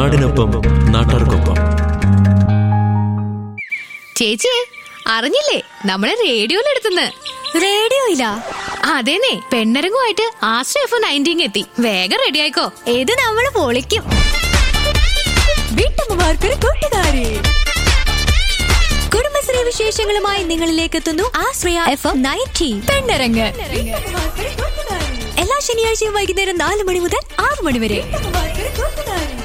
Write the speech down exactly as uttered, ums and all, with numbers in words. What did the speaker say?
നാടിനൊപ്പം നാട്ടാർക്കൊപ്പം. ചേച്ചി അറിഞ്ഞില്ലേ, നമ്മളെ റേഡിയോയിലെടുത്തുന്ന്. റേഡിയോയിലാ? അതേനെ, പെണ്ണരങ്ങുമായിട്ട് ആശ്രയ എഫ് നയൻറ്റീൻ എത്തി. വേഗം റെഡി ആയിക്കോ, ഇത് നമ്മള് പൊളിക്കും. വീട്ടമ്മമാർക്കൊരു കൂട്ടുകാരി. കുടുംബശ്രീ വിശേഷങ്ങളുമായി നിങ്ങളിലേക്ക് എത്തുന്നു ആശ്രയ എഫ് എം നയൻറ്റി പെണ്ണരങ്ങ്. എല്ലാ ശനിയാഴ്ചയും വൈകുന്നേരം നാല് മണി മുതൽ ആറ് മണി വരെ.